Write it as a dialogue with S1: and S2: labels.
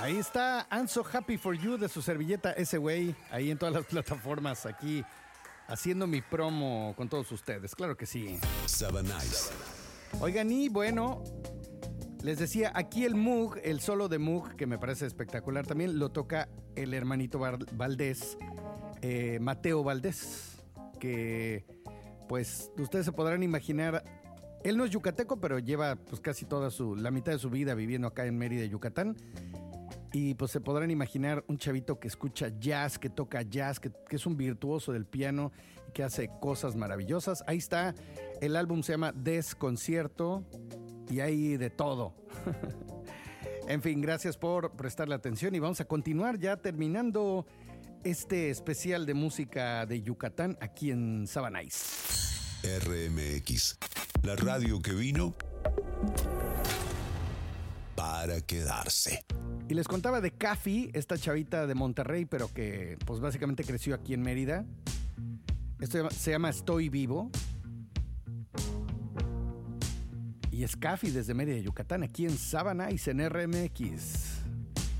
S1: Ahí está I'm So Happy For You de su servilleta ese güey, ahí en todas las plataformas, aquí haciendo mi promo con todos ustedes, claro que sí.
S2: Sabanais.
S1: Oigan, y bueno, les decía, aquí el Moog, el solo de Moog, que me parece espectacular, también lo toca el hermanito Valdés, Mateo Valdés, que pues ustedes se podrán imaginar, él no es yucateco, pero lleva pues casi la mitad de su vida viviendo acá en Mérida, Yucatán. Y pues se podrán imaginar un chavito que escucha jazz, que toca jazz, que es un virtuoso del piano y que hace cosas maravillosas. Ahí está, el álbum se llama Desconcierto y hay de todo. En fin, gracias por prestarle atención y vamos a continuar ya terminando este especial de música de Yucatán aquí en Sabanais.
S2: RMX, la radio que vino para quedarse.
S1: Y les contaba de Caffi, esta chavita de Monterrey, pero que pues básicamente creció aquí en Mérida. Esto se llama Estoy Vivo. Y es Caffi desde Mérida, Yucatán, aquí en Sabanais, en RMX.